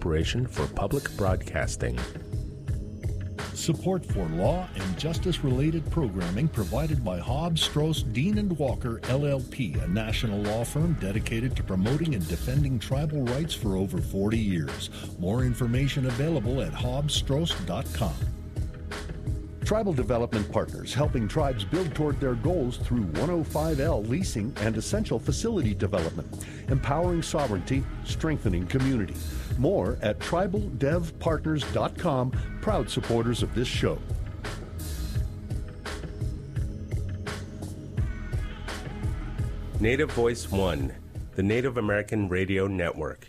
Corporation for Public Broadcasting. Support for law and justice-related programming provided by Hobbs, Strauss, Dean & Walker, LLP, a national law firm dedicated to promoting and defending tribal rights for over 40 years. More information available at hobbsstrauss.com. Tribal Development Partners, helping tribes build toward their goals through 105L leasing and essential facility development, empowering sovereignty, strengthening community. More at tribaldevpartners.com, proud supporters of this show. Native Voice One, the Native American Radio Network.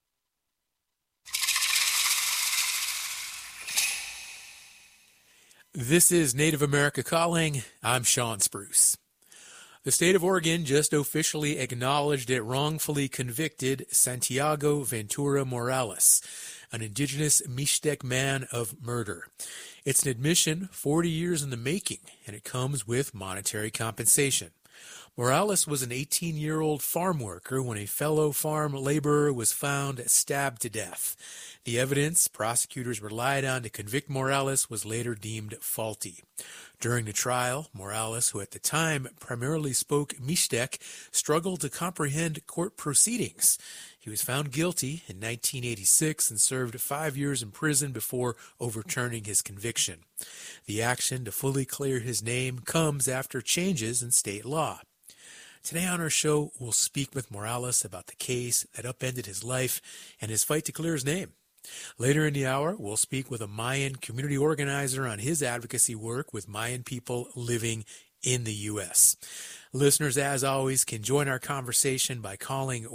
This is Native America Calling. I'm Sean Spruce. The state of Oregon just officially acknowledged it wrongfully convicted Santiago Ventura Morales, an indigenous Mixtec man, of murder. It's an admission 40 years in the making, and it comes with monetary compensation. Morales was an 18-year-old farm worker when a fellow farm laborer was found stabbed to death. The evidence prosecutors relied on to convict Morales was later deemed faulty. During the trial, Morales, who at the time primarily spoke Mixtec, struggled to comprehend court proceedings. He was found guilty in 1986 and served 5 years in prison before overturning his conviction. The action to fully clear his name comes after changes in state law. Today on our show, we'll speak with Morales about the case that upended his life and his fight to clear his name. Later in the hour, we'll speak with a Mayan community organizer on his advocacy work with Mayan people living in the U.S. Listeners, as always, can join our conversation by calling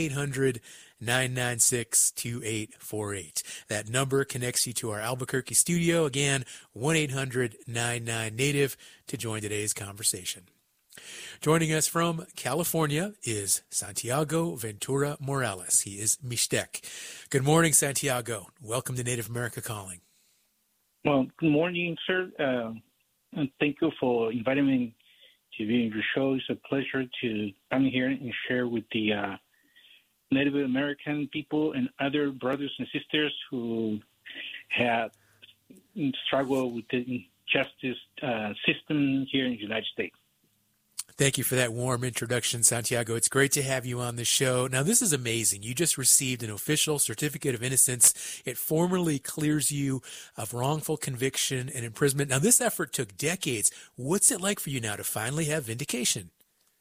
1-800-996-2848. That number connects you to our Albuquerque studio. Again, 1-800-99-NATIVE to join today's conversation. Joining us from California is Santiago Ventura Morales. He is Mixtec. Good morning, Santiago. Welcome to Native America Calling. Well, good morning, sir. And thank you for inviting me to be in your show. It's a pleasure to come here and share with the Native American people and other brothers and sisters who have struggled with the justice system here in the United States. Thank you for that warm introduction, Santiago. It's great to have you on the show. Now, this is amazing. You just received an official certificate of innocence. It formally clears you of wrongful conviction and imprisonment. Now, this effort took decades. What's it like for you now to finally have vindication?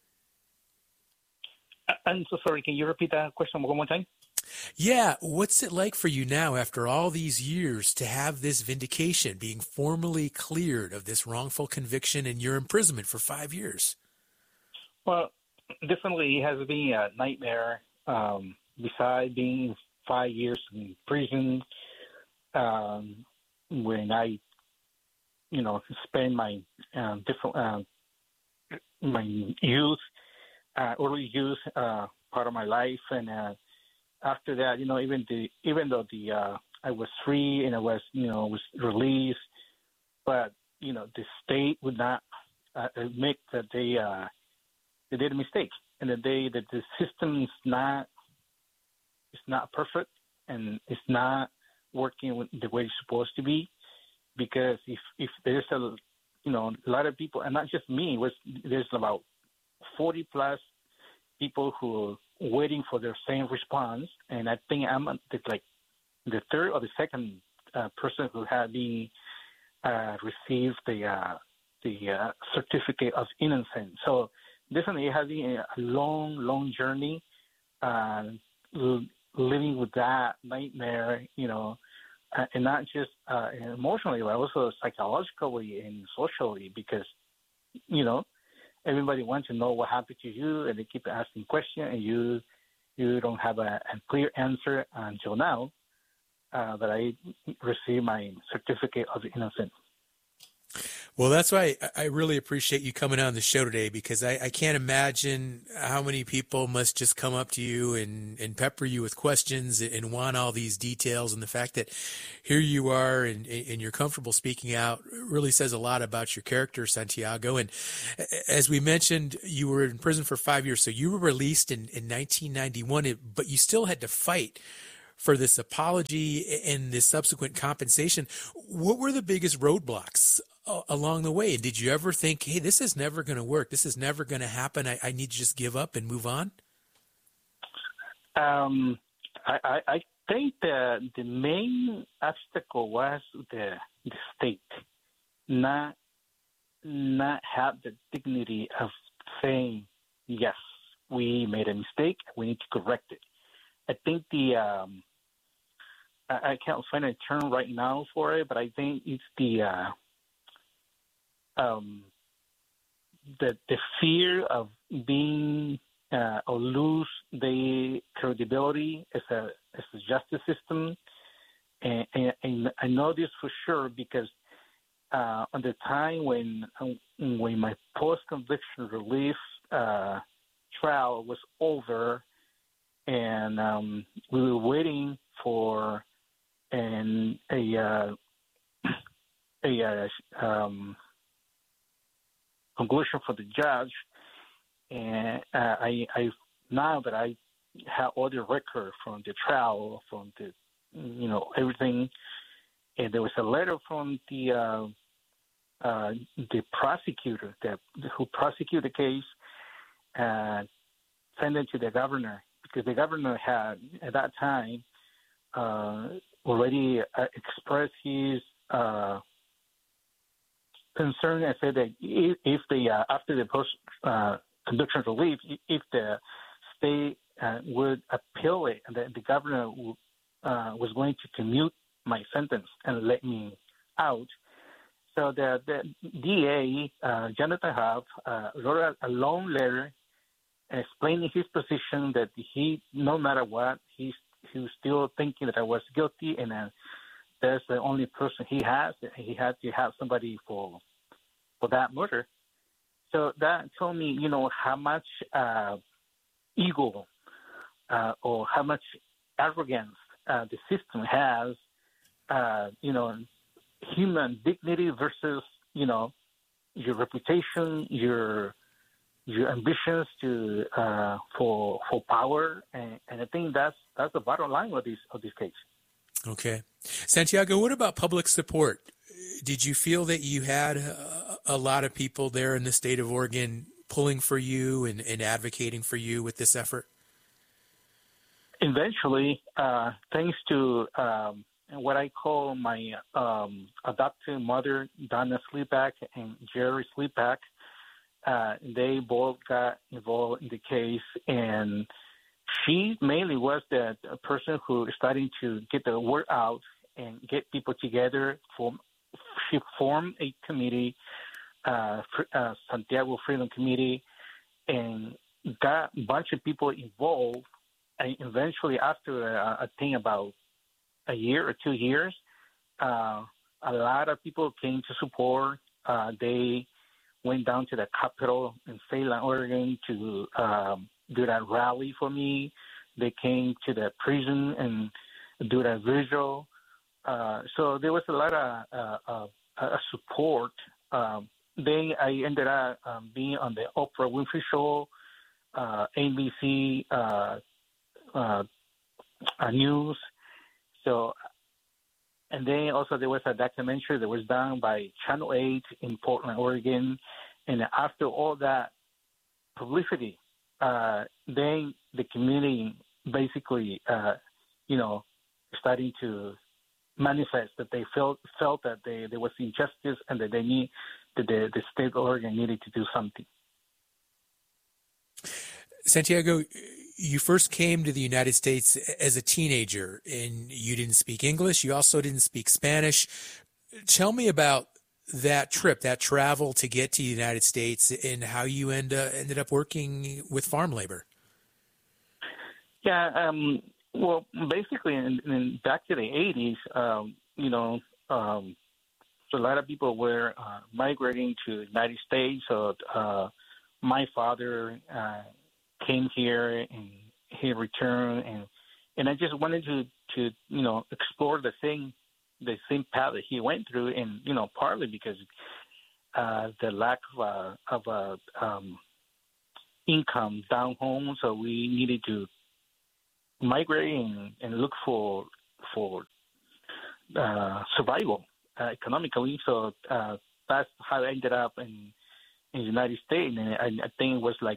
I'm so sorry. Can you repeat that question one more time? Yeah. What's it like for you now after all these years to have this vindication, being formally cleared of this wrongful conviction and your imprisonment for 5 years? Well, definitely it has been a nightmare. Besides being 5 years in prison, when I, spent my my youth, early youth, part of my life, and after that, even though I was free and I was, was released, but the state would not admit that they did a mistake, and that the system is not perfect and it's not working the way it's supposed to be. Because if there's a lot of people, and not just me, there's about 40 plus people who are waiting for their same response, and I think I'm the third or the second person who had been received the certificate of innocence. So definitely it has been a long journey, living with that nightmare, and not just emotionally, but also psychologically and socially, because, everybody wants to know what happened to you, and they keep asking questions, and you don't have a clear answer until now that I received my certificate of innocence. Well, that's why I really appreciate you coming on the show today, because I can't imagine how many people must just come up to you and pepper you with questions and want all these details. And the fact that here you are and you're comfortable speaking out really says a lot about your character, Santiago. And as we mentioned, you were in prison for 5 years. So you were released in 1991, but you still had to fight for this apology and this subsequent compensation. What were the biggest roadblocks along the way? And did you ever think, hey, this is never going to work, this is never going to happen, I need to just give up and move on? I think that the main obstacle was the state not have the dignity of saying, yes, we made a mistake, we need to correct it. I think I can't find a term right now for it, but I think it's the fear of being or lose the credibility as a justice system, and I know this for sure because on the time when my post-conviction relief trial was over, and we were waiting for a conclusion for the judge, and I now that I have all the record from the trial, from the everything, and there was a letter from the prosecutor who prosecuted the case, sent it to the governor, because the governor had at that time already expressed his concern and said that if after the post conviction relief, if the state would appeal it, and the governor was going to commute my sentence and let me out. So the DA, Jonathan Hobb, wrote a long letter explaining his position that he, no matter what, he was still thinking that I was guilty, and that's the only person he has. He had to have somebody for that murder. So that told me, how much ego or how much arrogance the system has, human dignity versus, your reputation, your ambitions for power, and I think that's the bottom line of this case. Okay, Santiago, what about public support? Did you feel that you had a lot of people there in the state of Oregon pulling for you and advocating for you with this effort? Eventually, thanks to what I call my adoptive mother, Donna Sleepak, and Jerry Sleepak, they both got involved in the case, and she mainly was the person who was starting to get the word out and get people together. She formed a committee, Santiago Freedom Committee, and got a bunch of people involved. And eventually, after I think about a year or 2 years, a lot of people came to support. They went down to the Capitol in Salem, Oregon, to do that rally for me. They came to the prison and do that visual. So there was a lot of support. Then I ended up being on the Oprah Winfrey Show, NBC News. So, and then also there was a documentary that was done by Channel 8 in Portland, Oregon. And after all that publicity, then the community basically, starting to manifest that they felt that there was injustice and that the state of Oregon needed to do something. Santiago, you first came to the United States as a teenager, and you didn't speak English. You also didn't speak Spanish. Tell me about that trip, that travel to get to the United States, and how you ended up working with farm labor. Yeah, well, basically, back to the 80s, so a lot of people were migrating to the United States. So my father came here and he returned, and I just wanted to explore the same path that he went through, and partly because the lack of income down home, so we needed to migrate and look for survival economically. So that's how I ended up in the United States, and I think it was like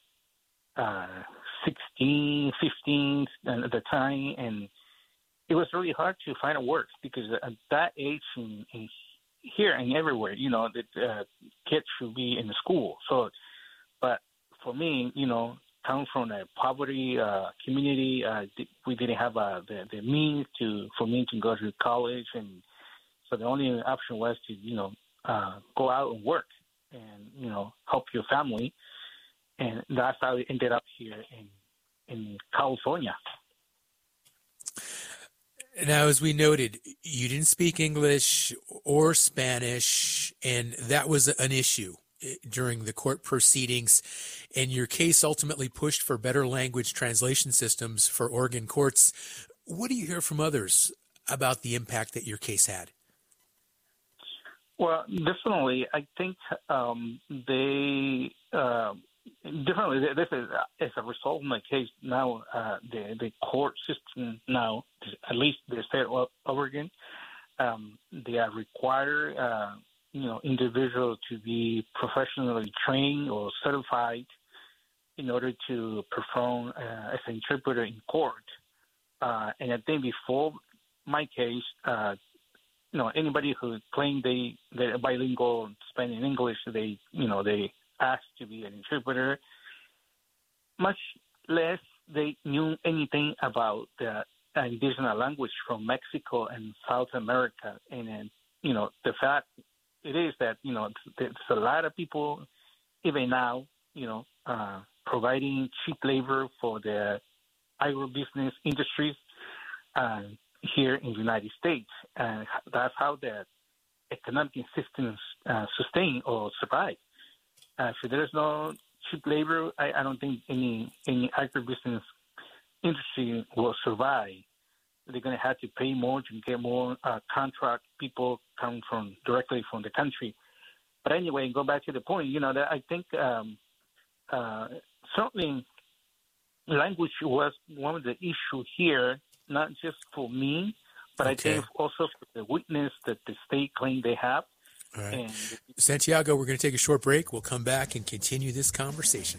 16, 15 at the time, and it was really hard to find a work because at that age in here and everywhere, that kids should be in school. So, but for me, coming from a poverty community, we didn't have the means for me to go to college, and so the only option was to go out and work and help your family, and that's how I ended up here in California. Now, as we noted, you didn't speak English or Spanish, and that was an issue during the court proceedings, and your case ultimately pushed for better language translation systems for Oregon courts. What do you hear from others about the impact that your case had? Well, definitely. I think they definitely. This is as a result of my case now. The court system now, at least the state of Oregon, they are required, individuals to be professionally trained or certified in order to perform as an interpreter in court. And I think before my case, anybody who claimed they're bilingual, Spanish and English, they asked to be an interpreter. Much less they knew anything about the indigenous language from Mexico and South America. And the fact it is that there's a lot of people even now providing cheap labor for the agribusiness industries here in the United States, and that's how the economic systems sustain or survive. So there is no cheap labor. I don't think any agribusiness industry will survive. They're going to have to pay more to get more contract people come directly from the country. But anyway, go back to the point. That I think certainly language was one of the issues here, not just for me, but I think also for the witness that the state claimed they have. All right. Santiago, we're going to take a short break. We'll come back and continue this conversation.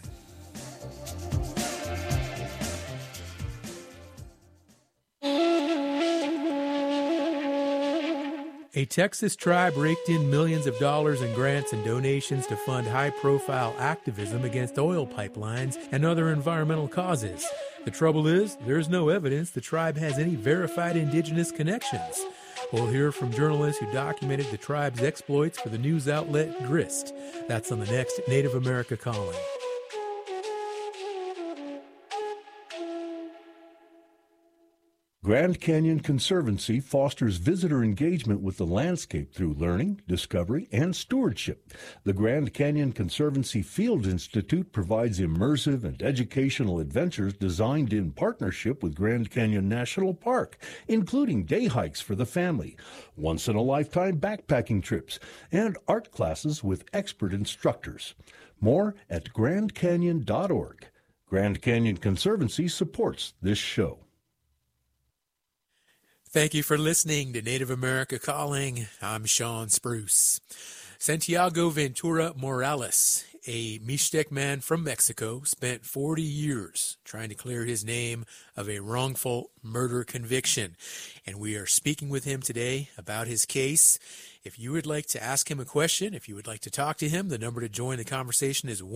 A Texas tribe raked in millions of dollars in grants and donations to fund high-profile activism against oil pipelines and other environmental causes. The trouble is, there's no evidence the tribe has any verified indigenous connections. We'll hear from journalists who documented the tribe's exploits for the news outlet Grist. That's on the next Native America Calling. Grand Canyon Conservancy fosters visitor engagement with the landscape through learning, discovery, and stewardship. The Grand Canyon Conservancy Field Institute provides immersive and educational adventures designed in partnership with Grand Canyon National Park, including day hikes for the family, once-in-a-lifetime backpacking trips, and art classes with expert instructors. More at grandcanyon.org. Grand Canyon Conservancy supports this show. Thank you for listening to Native America Calling. I'm Sean Spruce. Santiago Ventura Morales, a Mixtec man from Mexico, spent 40 years trying to clear his name of a wrongful murder conviction. And we are speaking with him today about his case. If you would like to ask him a question, if you would like to talk to him, the number to join the conversation is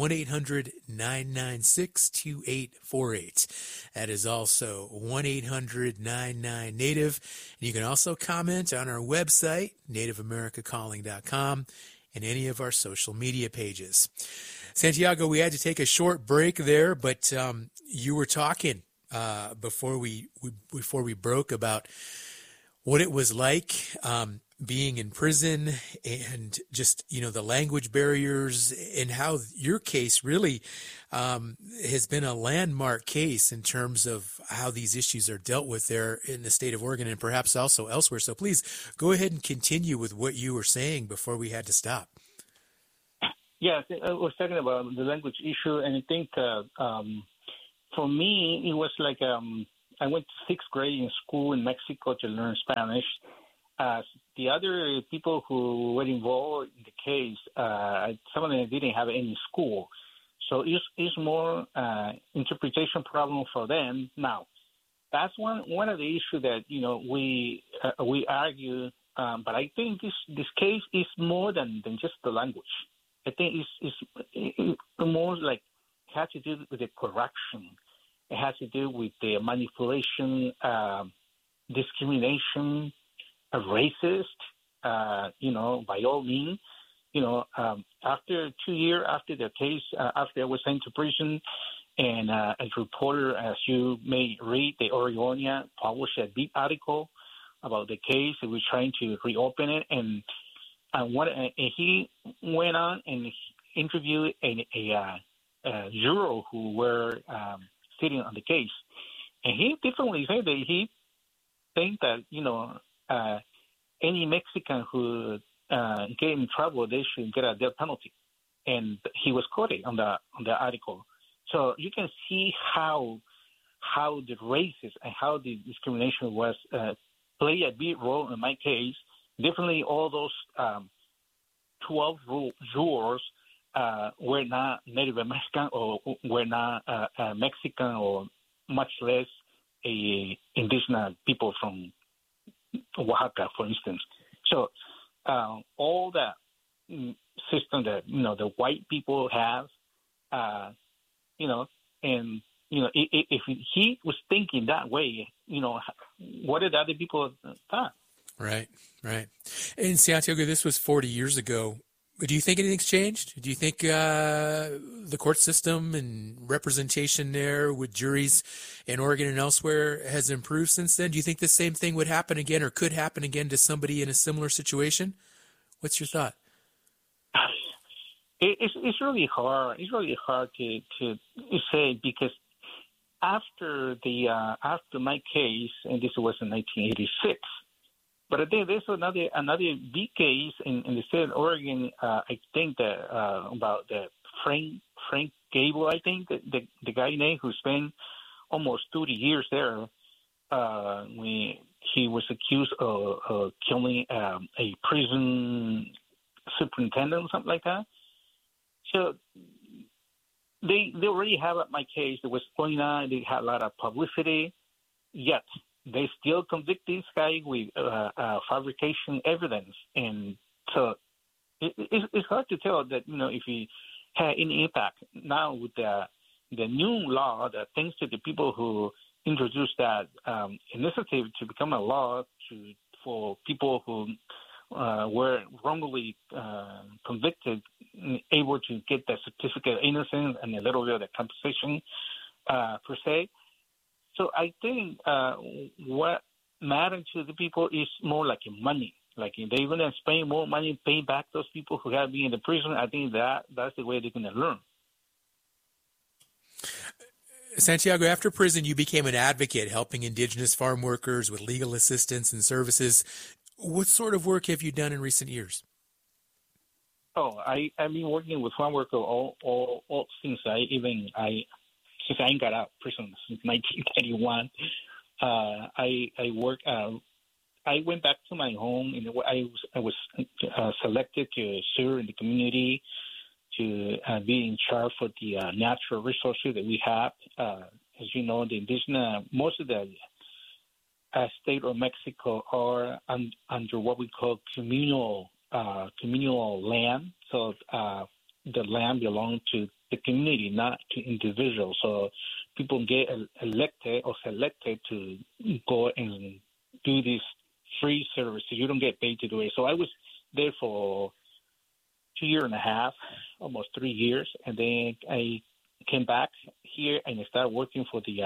1-800-996-2848. That is also 1-800-99-NATIVE. And you can also comment on our website, nativeamericacalling.com, and any of our social media pages. Santiago, we had to take a short break there, but you were talking before we broke about what it was like being in prison and just, the language barriers, and how your case really has been a landmark case in terms of how these issues are dealt with there in the state of Oregon and perhaps also elsewhere. So please go ahead and continue with what you were saying before we had to stop. Yeah, I was talking about the language issue, and I think for me, it was like I went to sixth grade in school in Mexico to learn Spanish. The other people who were involved in the case, some of them didn't have any school. So it's more interpretation problem for them. Now, that's one of the issues that we argue. But I think this case is more than just the language. I think it's more like it has to do with the corruption. It has to do with the manipulation, discrimination, racist. By all means. After 2 years after the case, after I was sent to prison, and a reporter, as you may read, the Oregonian published a big article about the case. He was trying to reopen it, and he went on and interviewed a juror who were sitting on the case, and he definitely said that he think that any Mexican who get in trouble, they should get a death penalty, and he was quoted on the article. So you can see how the racism and how the discrimination was play a big role in my case. Definitely, all those 12 jurors were not Native American or were not Mexican or much less a indigenous people from Oaxaca, for instance. So all that system that the white people have, and if he was thinking that way, what did other people thought? Right. And Santiago, this was 40 years ago. Do you think anything's changed? Do you think the court system and representation there with juries in Oregon and elsewhere has improved since then? Do you think the same thing would happen again or could happen again to somebody in a similar situation? What's your thought? It's really hard. It's really hard to say, because after my case, and this was in 1986. But I think there's another big case in the state of Oregon. I think that about the Frank Gable. I think the guy named who spent almost 30 years there. When he was accused of killing a prison superintendent or something like that. So they already have my case. It was going on. They had a lot of publicity. Yet they still convict this guy with fabrication evidence, and so it's hard to tell that if he had any impact. Now with the new law, that thanks to the people who introduced that initiative to become a law for people who were wrongly convicted, able to get the certificate of innocence and a little bit of the compensation per se. So I think what matters to the people is more like money. Like if they're going to spend more money paying back those people who have been in the prison, I think that's the way they're going to learn. Santiago, after prison, you became an advocate helping indigenous farm workers with legal assistance and services. What sort of work have you done in recent years? I've been working with farm workers all since I got out of prison since 1991. I went back to my home. I was selected to serve in the community, to be in charge for the natural resources that we have. As you know, the indigenous, most of the state of Mexico are under what we call communal land. So the land belongs to the community, not to individuals. So people get elected or selected to go and do this free service. So you don't get paid to do it. So I was there for 2.5 years, almost 3 years, and then I came back here and I started working for the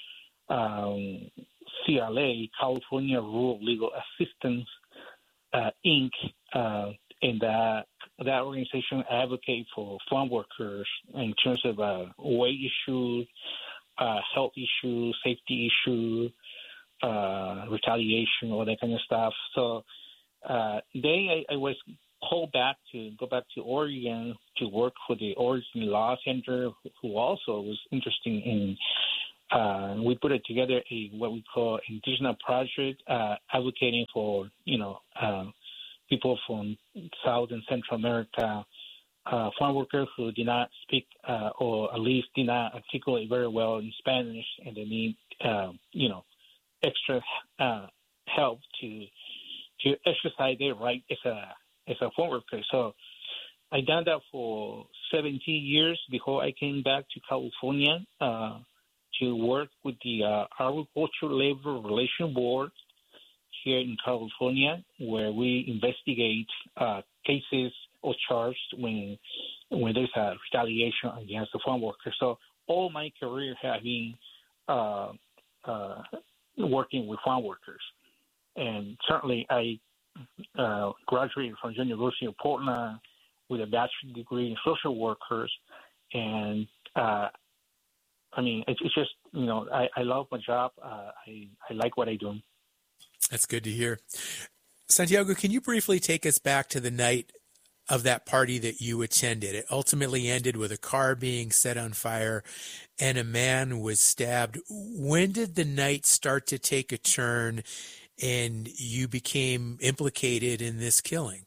CLA, California Rural Legal Assistance Inc. And that organization advocates for farm workers in terms of wage issues, health issues, safety issues, retaliation, all that kind of stuff. So then I was called back to go back to Oregon to work for the Oregon Law Center, who also was interested in we put it together what we call indigenous project, advocating for people from South and Central America, farm workers who did not speak or at least did not articulate very well in Spanish, and they need extra help to exercise their right as a farm worker. So I done that for 17 years before I came back to California to work with the Agricultural Labor Relations Board here in California, where we investigate cases or charges when there's a retaliation against the farm worker. So all my career has been working with farm workers. And certainly I graduated from the University of Portland with a bachelor's degree in social workers. And it's just, I love my job. I like what I do. That's good to hear. Santiago, can you briefly take us back to the night of that party that you attended? It ultimately ended with a car being set on fire and a man was stabbed. When did the night start to take a turn and you became implicated in this killing?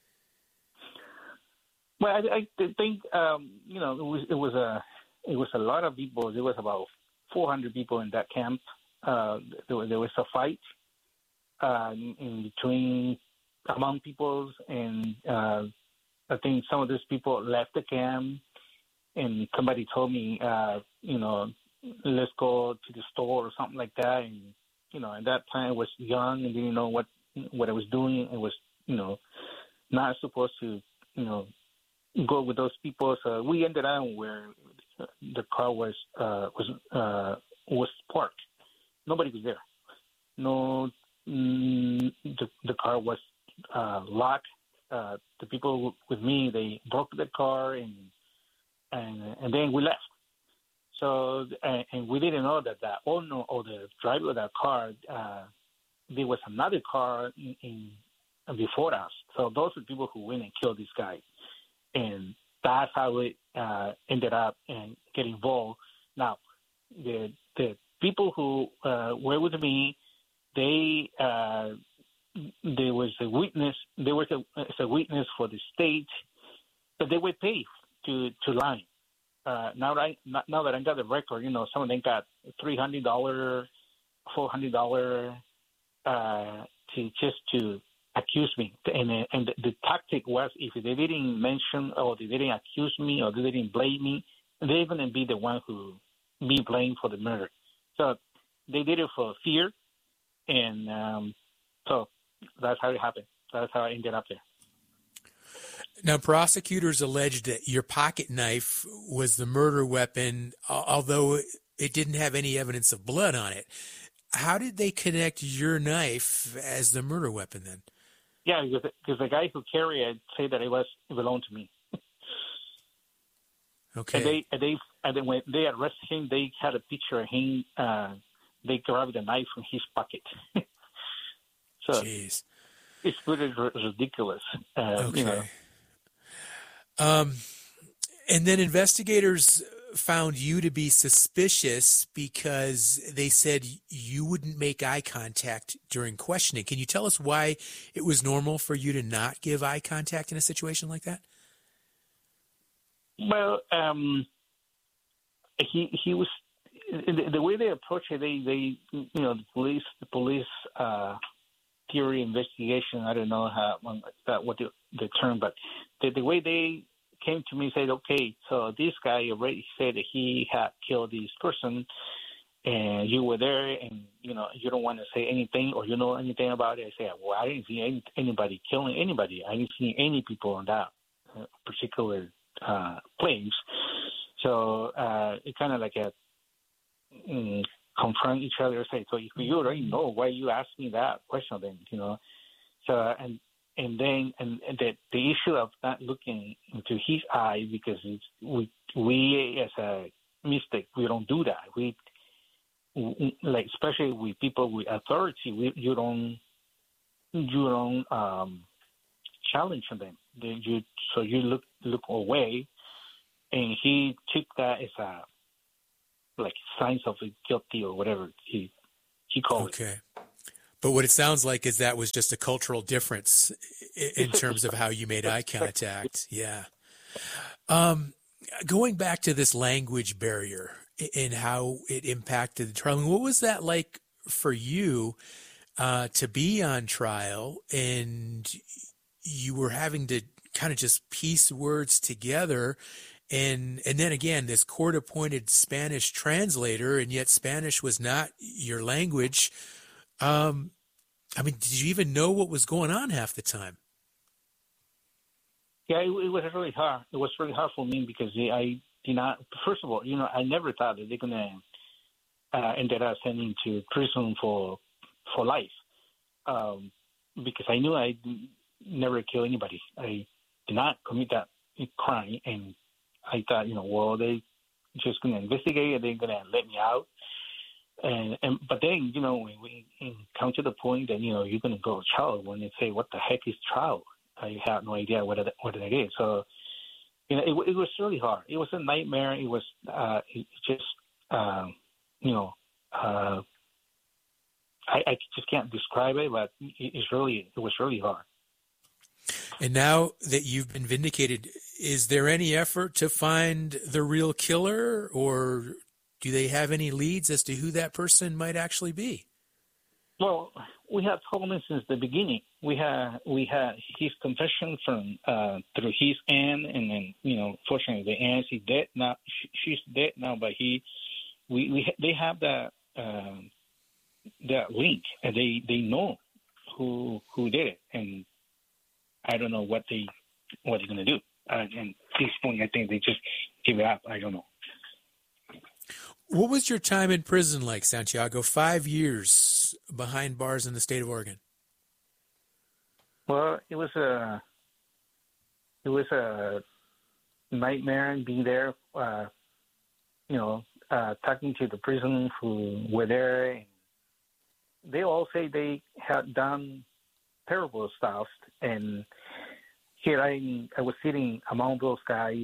Well, I think it was a lot of people. There was about 400 people in that camp. There was a fight in between among peoples, and I think some of those people left the camp, and somebody told me, let's go to the store or something like that. And at that time I was young and didn't know what I was doing. It was not supposed to go with those people. So we ended up where the car was parked. Nobody was there. No, the car was locked. The people with me, they broke the car and then we left. So and we didn't know that the owner or the driver of that car, there was another car in before us. So those are the people who went and killed this guy, and that's how it ended up and get involved. Now, the people who were with me, there was a witness. There was a witness for the state, but they were paid to lie. Now that I got the record, some of them got $300, $400 to accuse me, and the tactic was if they didn't mention or they didn't accuse me or they didn't blame me, they're going to be the one who be blamed for the murder. So they did it for fear, and so that's how it happened. That's how I ended up there. Now, prosecutors alleged that your pocket knife was the murder weapon, although it didn't have any evidence of blood on it. How did they connect your knife as the murder weapon then? Yeah, because the guy who carried it said that it belonged to me. Okay. And then when they arrested him, they had a picture of him. They grabbed the knife from his pocket. So jeez. It's pretty ridiculous. Okay. And then investigators found you to be suspicious because they said you wouldn't make eye contact during questioning. Can you tell us why it was normal for you to not give eye contact in a situation like that? Well, he was the way they approached it. They the police theory investigation. I don't know what the term, but the way they came to me and said, okay, so this guy already said that he had killed this person, and you were there, and you don't want to say anything or anything about it. I said, well, I didn't see anybody killing anybody. I didn't see any people on that particular place. So it kind of like confront each other and say, so if you already know, why you ask me that question then, So and then the issue of not looking into his eye, because we as a mistake, we don't do that. We like, especially with people with authority, you don't challenge them. You look away, and he took that as like signs of guilty or whatever he called it. Okay. But what it sounds like is that was just a cultural difference in terms of how you made eye contact. Yeah. Going back to this language barrier and how it impacted the trial, what was that like for you to be on trial and you were having to kind of just piece words together? And then again, this court-appointed Spanish translator, and yet Spanish was not your language. I mean, did you even know what was going on half the time? Yeah, it was really hard. It was really hard for me because I did not. First of all, I never thought that they're gonna ended up sending to prison for life, because I knew I never kill anybody. I did not commit that crime, and I thought, well, they just gonna investigate and they're gonna let me out. But then, when we come to the point that you're gonna go to trial, when they say, "What the heck is trial?" I have no idea what it is. So, it was really hard. It was a nightmare. It was I just can't describe it, but it was really hard. And now that you've been vindicated, is there any effort to find the real killer, or do they have any leads as to who that person might actually be? Well, we have told him since the beginning. We had his confession from through his aunt, and then fortunately the aunt is dead now. She's dead now, but they have that link, and they know who did it, and I don't know what they're gonna do. And at this point, I think they just give it up. I don't know. What was your time in prison like, Santiago? 5 years behind bars in the state of Oregon. Well, it was a nightmare being there. Talking to the prisoners who were there, and they all say they had done terrible stuff, and here I was sitting among those guys,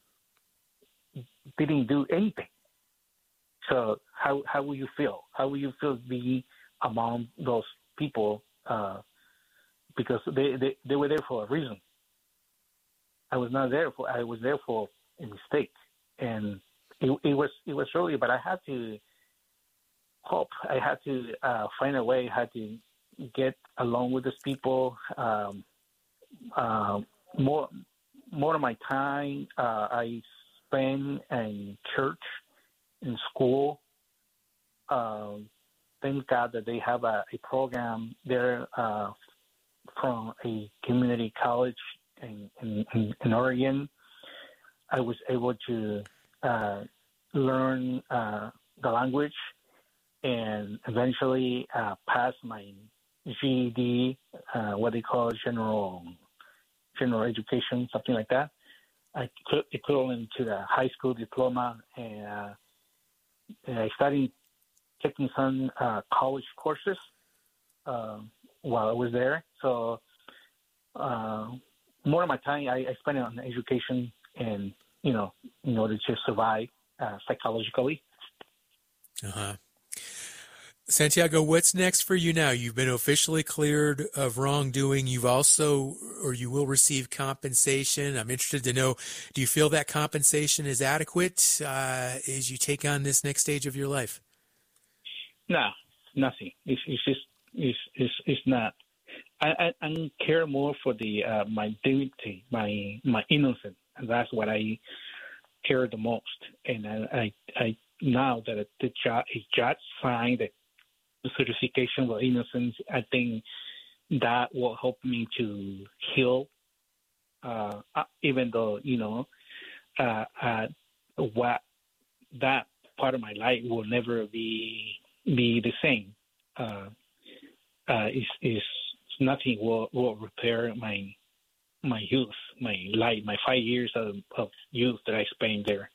didn't do anything. So how will you feel? How will you feel being among those people? Because they were there for a reason. I was not there for. I was there for a mistake, and it was really. But I had to hope. I had to find a way. I had to get along with these people. More of my time I spent in church, in school. Thank God that they have a program there from a community college in Oregon. I was able to learn the language and eventually pass my GED, what they call general education, something like that, equivalent to the high school diploma. And I started taking some college courses while I was there. So more of my time I spent on education and, in order to survive psychologically. Uh-huh. Santiago, what's next for you now? You've been officially cleared of wrongdoing. You've also, or you will receive compensation. I'm interested to know, do you feel that compensation is adequate as you take on this next stage of your life? No, nothing. It's not. I care more for the my dignity, my innocence, and that's what I care the most. And I now that a judge signed the certification of innocence, I think that will help me to heal. Even though what that part of my life will never be the same. Is nothing will repair my youth, my life, my 5 years of youth that I spent there.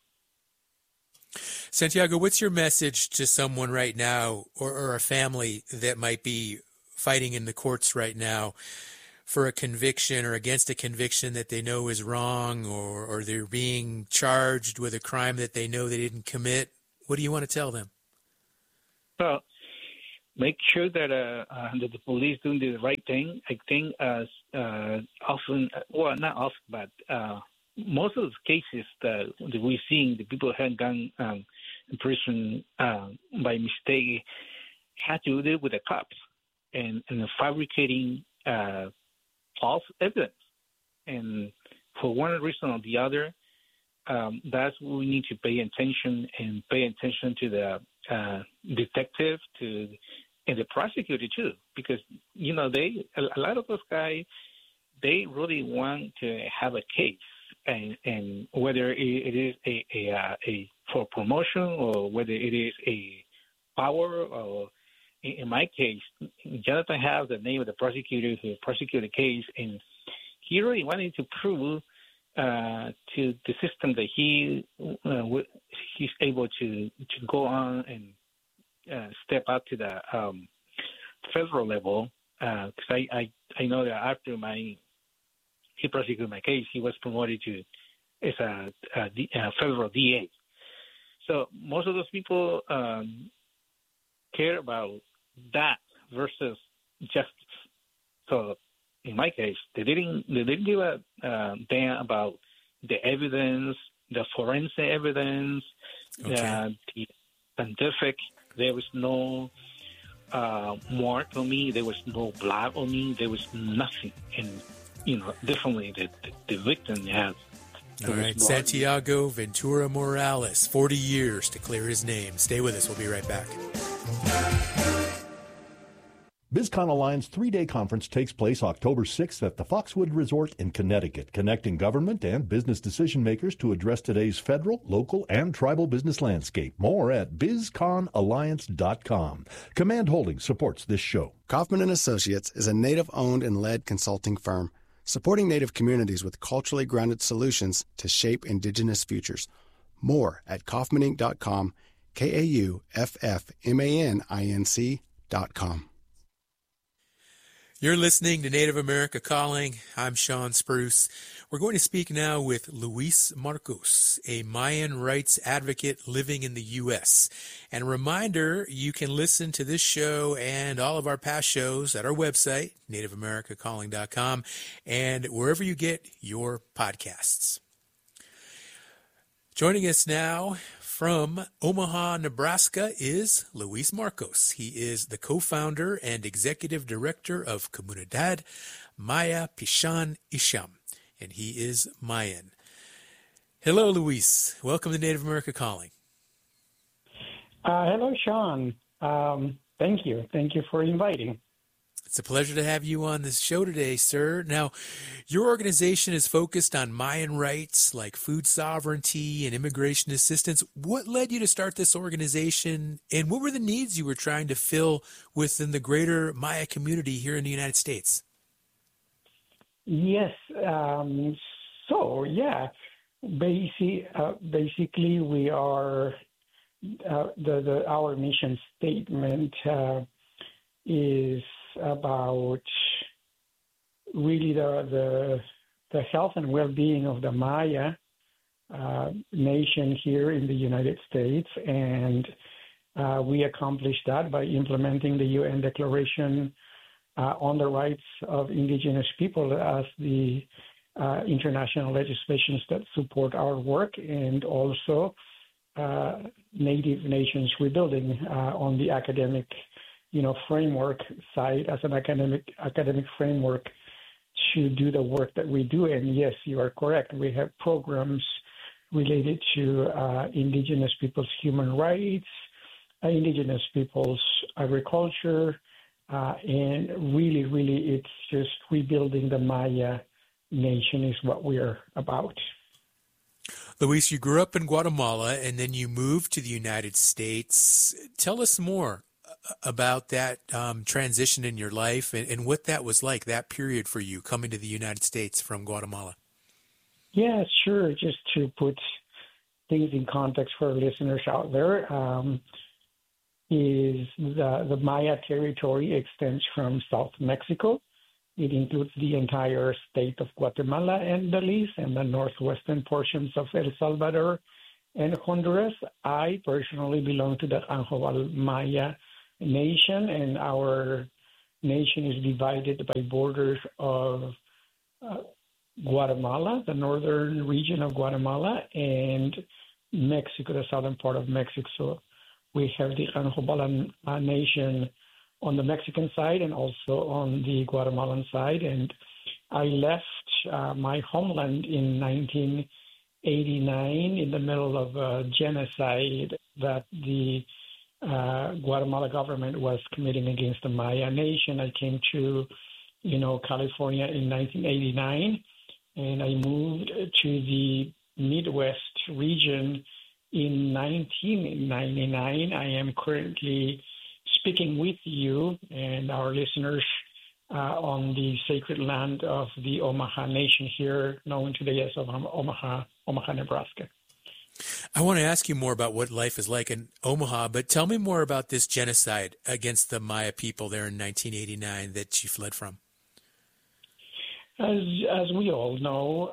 Santiago, what's your message to someone right now or a family that might be fighting in the courts right now for a conviction or against a conviction that they know is wrong, or they're being charged with a crime that they know they didn't commit? What do you want to tell them? Well, make sure that the police doing the right thing. I think often, well, not often, but most of the cases that we're seeing, the people who have gone in prison by mistake had to do with the cops and fabricating false evidence. And for one reason or the other, that's what we need to pay attention to the detective and the prosecutor too, because a lot of those guys, they really want to have a case, and whether it is a for promotion or whether it is a power, or in my case, Jonathan has the name of the prosecutor who prosecuted the case, and he really wanted to prove to the system that he's able to go on and step up to the federal level. Because I know that after he prosecuted my case, he was promoted as a federal DA. So most of those people care about that versus justice. So in my case, they didn't give a damn about the evidence, the forensic evidence, the scientific. There was no mark on me. There was no blood on me. There was nothing. And, definitely the victim has. All right, Santiago Ventura Morales, 40 years to clear his name. Stay with us. We'll be right back. BizCon Alliance 3-day conference takes place October 6th at the Foxwood Resort in Connecticut, connecting government and business decision makers to address today's federal, local, and tribal business landscape. More at bizconalliance.com. Command Holdings supports this show. Kaufman & Associates is a Native-owned and led consulting firm supporting Native communities with culturally grounded solutions to shape Indigenous futures. More at kaufmaninc.com, KAUFFMANINC.com. You're listening to Native America Calling. I'm Sean Spruce. We're going to speak now with Luis Marcos, a Mayan rights advocate living in the U.S. And a reminder, you can listen to this show and all of our past shows at our website, nativeamericacalling.com, and wherever you get your podcasts. Joining us now from Omaha, Nebraska is Luis Marcos. He is the co-founder and executive director of Comunidad Maya Pishan Isham, and he is Mayan. Hello, Luis. Welcome to Native America Calling. Hello, Sean. Thank you. Thank you for inviting. It's a pleasure to have you on this show today, sir. Now, your organization is focused on Mayan rights like food sovereignty and immigration assistance. What led you to start this organization, and what were the needs you were trying to fill within the greater Maya community here in the United States? Yes. Basically, we are our mission statement is about really the health and well-being of the Maya nation here in the United States, and we accomplish that by implementing the UN Declaration on the Rights of Indigenous People as the international legislations that support our work, and also Native Nations Rebuilding on the academic framework side, as an academic framework to do the work that we do. And yes, you are correct. We have programs related to Indigenous people's human rights, Indigenous people's agriculture, and really it's just rebuilding the Maya nation is what we're about. Luis, you grew up in Guatemala and then you moved to the United States. Tell us more about that transition in your life and what that was like, that period for you coming to the United States from Guatemala. Yeah, sure. Just to put things in context for listeners out there, is the Maya territory extends from South Mexico. It includes the entire state of Guatemala and Belize and the northwestern portions of El Salvador and Honduras. I personally belong to the Anjobal Maya nation, and our nation is divided by borders of Guatemala, the northern region of Guatemala, and Mexico, the southern part of Mexico. So we have the Anjobal nation on the Mexican side and also on the Guatemalan side. And I left my homeland in 1989 in the middle of a genocide that the Guatemala government was committing against the Maya nation. I came to, California in 1989, and I moved to the Midwest region in 1999. I am currently speaking with you and our listeners on the sacred land of the Omaha Nation here, known today as Omaha, Nebraska. I want to ask you more about what life is like in Omaha, but tell me more about this genocide against the Maya people there in 1989 that you fled from. As we all know,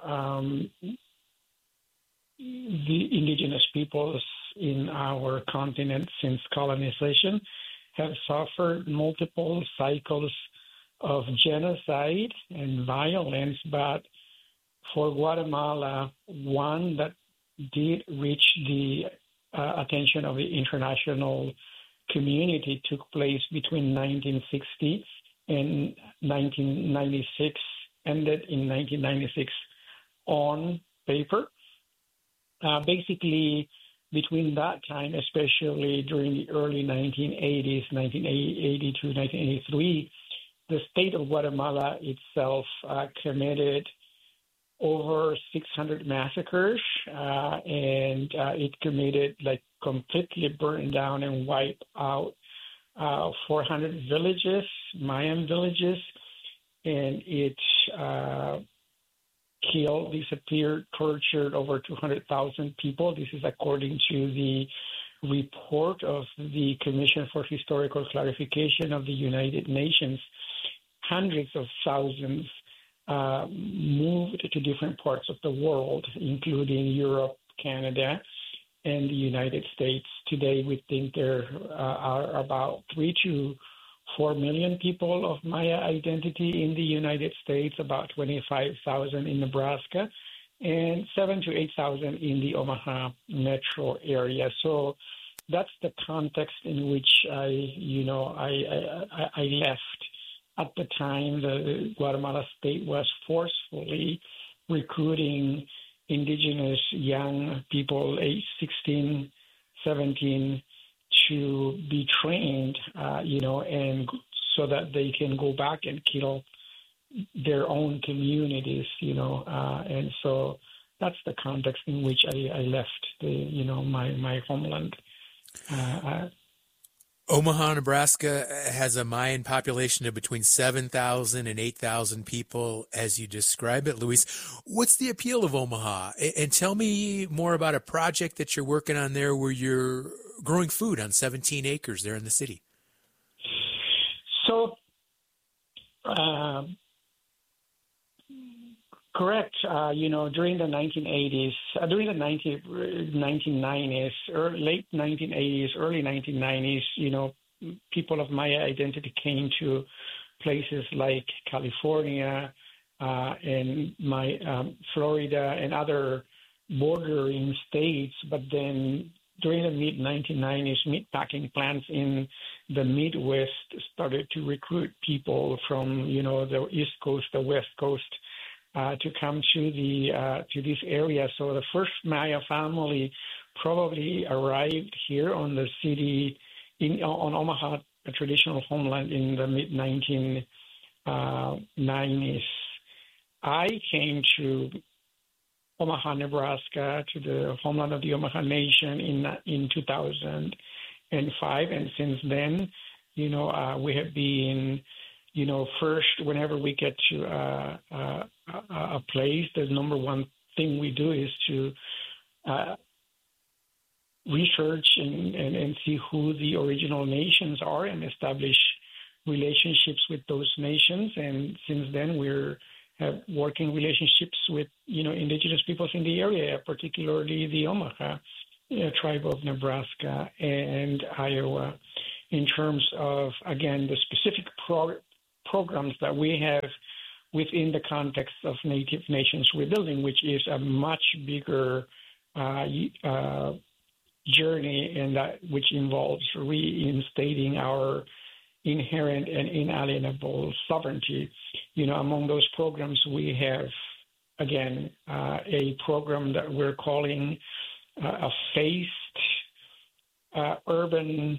the indigenous peoples in our continent since colonization have suffered multiple cycles of genocide and violence, but for Guatemala, one that did reach the attention of the international community took place between 1960 and 1996, ended in 1996 on paper. Basically, between that time, especially during the early 1980s, 1980 to 1983, the state of Guatemala itself committed over 600 massacres, and it committed, completely burned down and wiped out 400 villages, Mayan villages, and it killed, disappeared, tortured over 200,000 people. This is according to the report of the Commission for Historical Clarification of the United Nations. Hundreds of thousands moved to different parts of the world, including Europe, Canada, and the United States. Today, we think there are about 3 to 4 million people of Maya identity in the United States, about 25,000 in Nebraska, and 7,000 to 8,000 in the Omaha metro area. So that's the context in which I left. At the time, the Guatemala state was forcefully recruiting indigenous young people, aged 16, 17, to be trained, and so that they can go back and kill their own communities, and so that's the context in which I left my homeland. Omaha, Nebraska has a Mayan population of between 7,000 and 8,000 people, as you describe it. Luis, what's the appeal of Omaha? And tell me more about a project that you're working on there where you're growing food on 17 acres there in the city. So, correct. During the 1980s, during the 1990s, late 1980s, early 1990s, people of Maya identity came to places like California and Florida and other bordering states. But then during the mid-1990s, meatpacking plants in the Midwest started to recruit people from, the East Coast, the West Coast, to come to this area. So the first Maya family probably arrived here on the city on Omaha, a traditional homeland, in the mid-1990s. I came to Omaha, Nebraska, to the homeland of the Omaha Nation in 2005, and since then, we have been, first, whenever we get to a place, the number one thing we do is to research and see who the original nations are and establish relationships with those nations. And since then, we're working relationships with, indigenous peoples in the area, particularly the Omaha tribe of Nebraska and Iowa in terms of, again, the specific programs that we have within the context of Native Nations Rebuilding, which is a much bigger journey, and that which involves reinstating our inherent and inalienable sovereignty. Among those programs, we have, again, a program that we're calling a phased urban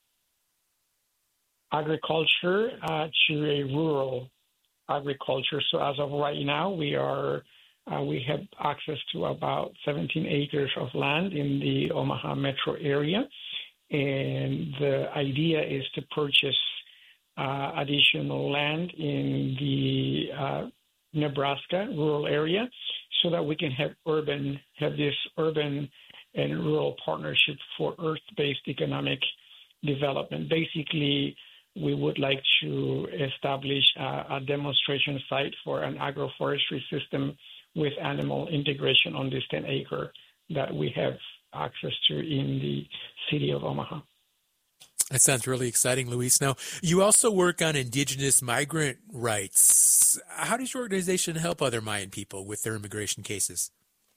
agriculture to a rural agriculture. So as of right now, we have access to about 17 acres of land in the Omaha metro area, and the idea is to purchase additional land in the Nebraska rural area so that we can have this urban and rural partnership for earth-based economic development. Basically, we would like to establish a demonstration site for an agroforestry system with animal integration on this 10-acre that we have access to in the city of Omaha. That sounds really exciting, Luis. Now, you also work on indigenous migrant rights. How does your organization help other Mayan people with their immigration cases?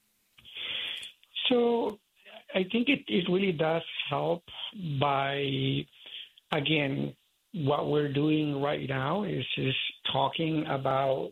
So I think it really does help by, again, what we're doing right now is talking about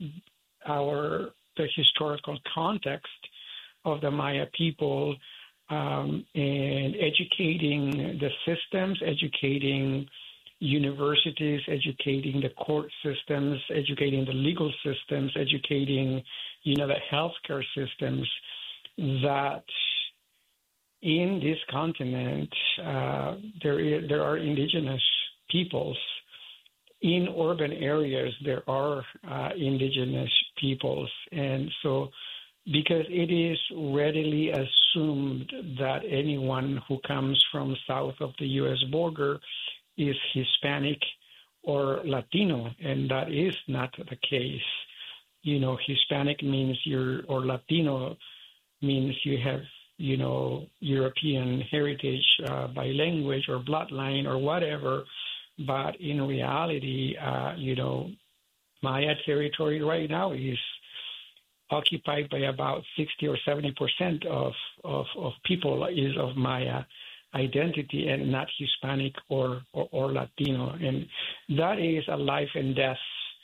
the historical context of the Maya people, and educating the systems, educating universities, educating the court systems, educating the legal systems, educating, the healthcare systems, that in this continent there are indigenous peoples. In urban areas, there are indigenous peoples. And so because it is readily assumed that anyone who comes from south of the U.S. border is Hispanic or Latino, and that is not the case. Hispanic means or Latino means you have, European heritage by language or bloodline or whatever. But in reality, Maya territory right now is occupied by about 60 or 70% of people is of Maya identity and not Hispanic or Latino. And that is a life and death,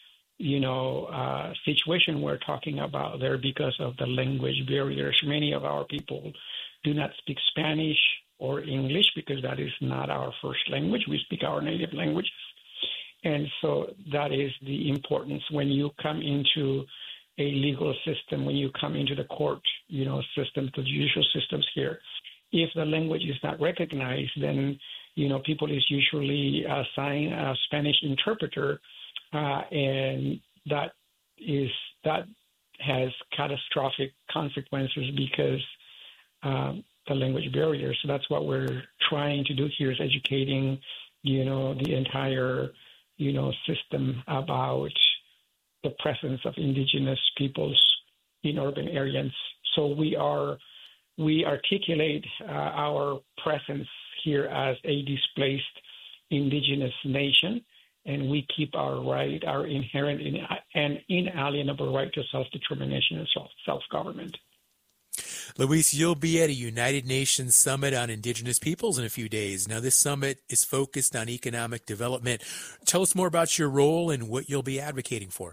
situation we're talking about there because of the language barriers. Many of our people do not speak Spanish or English because that is not our first language. We speak our native languages. And so that is the importance when you come into a legal system, when you come into the court, system, the judicial systems here. If the language is not recognized, then, people is usually assigned a Spanish interpreter, and that has catastrophic consequences because the language barrier. So that's what we're trying to do here is educating, the entire, system about the presence of indigenous peoples in urban areas. So we articulate our presence here as a displaced indigenous nation, and we keep our inherent and inalienable right to self-determination and self-government. Luis, you'll be at a United Nations Summit on Indigenous Peoples in a few days. Now, this summit is focused on economic development. Tell us more about your role and what you'll be advocating for.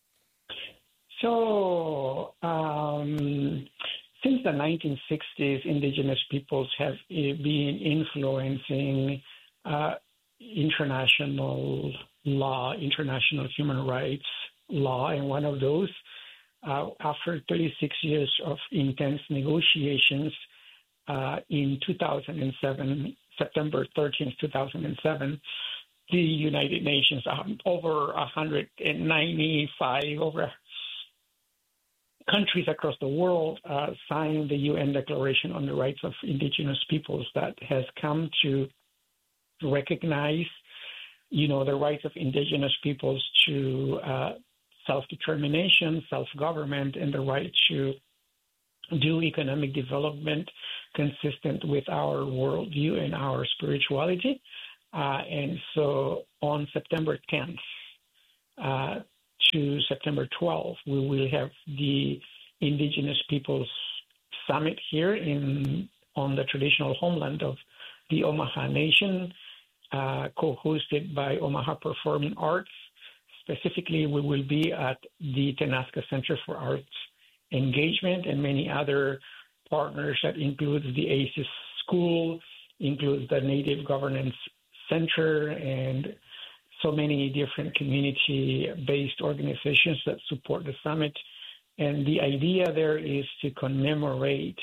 So, since the 1960s, indigenous peoples have been influencing international law, international human rights law, and one of those, after 36 years of intense negotiations, in 2007, September 13th, 2007, the United Nations, over 195 countries across the world signed the UN Declaration on the Rights of Indigenous Peoples that has come to recognize, the rights of indigenous peoples to self-determination, self-government, and the right to do economic development consistent with our worldview and our spirituality. And so on September 10th to September 12th, we will have the Indigenous Peoples Summit here on the traditional homeland of the Omaha Nation, co-hosted by Omaha Performing Arts. Specifically, we will be at the Tenaska Center for Arts Engagement and many other partners that includes the ACES School, includes the Native Governance Center, and so many different community-based organizations that support the summit. And the idea there is to commemorate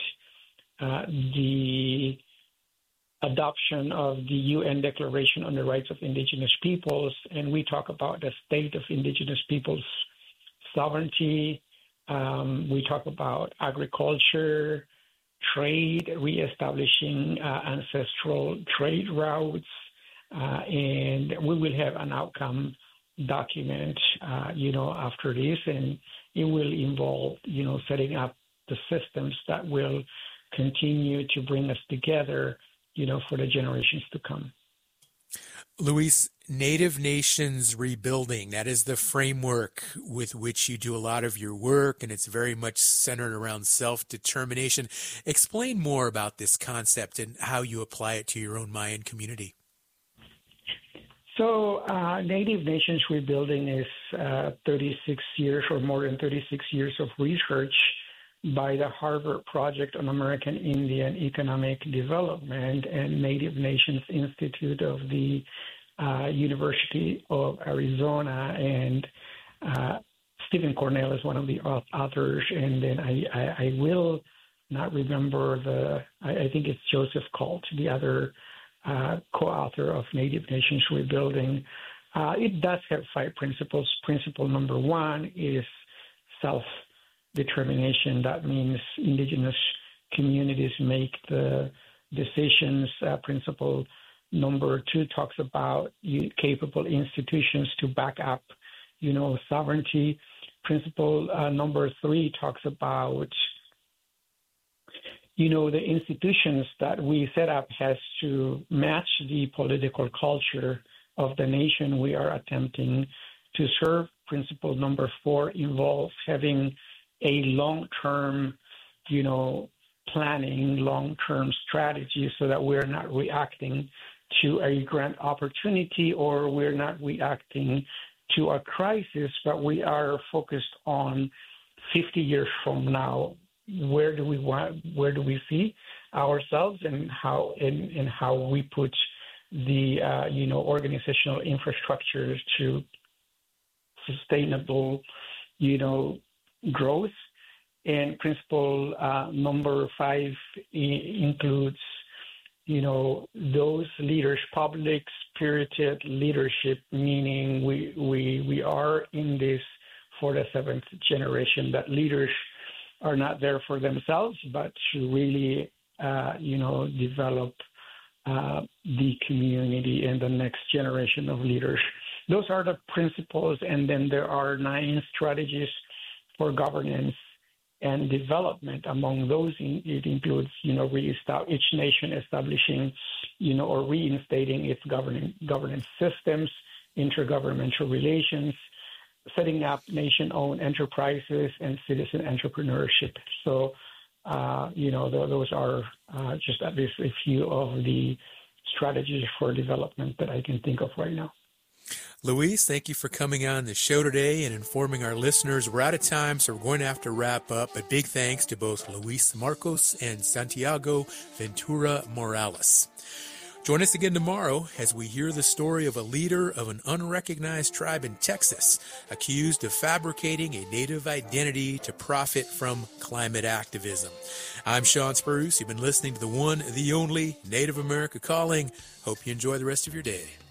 the adoption of the UN Declaration on the Rights of Indigenous Peoples, and we talk about the state of Indigenous peoples' sovereignty. We talk about agriculture, trade, reestablishing ancestral trade routes, and we will have an outcome document, after this, and it will involve, setting up the systems that will continue to bring us together, for the generations to come. Luis, Native Nations Rebuilding, that is the framework with which you do a lot of your work, and it's very much centered around self-determination. Explain more about this concept and how you apply it to your own Mayan community. So Native Nations Rebuilding is 36 years or more than 36 years of research by the Harvard Project on American Indian Economic Development and Native Nations Institute of the University of Arizona, and Stephen Cornell is one of the authors, and then I will not remember I think it's Joseph Colt, the other co-author of Native Nations Rebuilding. It does have 5 principles. Principle number 1 is self-determination. That means indigenous communities make the decisions. Principle number 2 talks about capable institutions to back up, sovereignty. Principle number 3 talks about the institutions that we set up has to match the political culture of the nation we are attempting to serve. Principle number 4 involves having a long-term, planning, long-term strategy so that we're not reacting to a grant opportunity or we're not reacting to a crisis, but we are focused on 50 years from now. Where do we see ourselves, and how we put the organizational infrastructure to sustainable growth. And principle number 5 includes those leaders, public spirited leadership, meaning we are in this for the 7th generation, that leaders are not there for themselves, but to really, develop the community and the next generation of leaders. Those are the principles, and then there are 9 strategies for governance and development. Among those, it includes, each nation establishing, or reinstating its governance systems, intergovernmental relations, setting up nation-owned enterprises, and citizen entrepreneurship. So, those are just at least a few of the strategies for development that I can think of right now. Luis, thank you for coming on the show today and informing our listeners. We're out of time, so we're going to have to wrap up. But big thanks to both Luis Marcos and Santiago Ventura Morales. Join us again tomorrow as we hear the story of a leader of an unrecognized tribe in Texas accused of fabricating a native identity to profit from climate activism. I'm Sean Spruce. You've been listening to the one, the only Native America Calling. Hope you enjoy the rest of your day.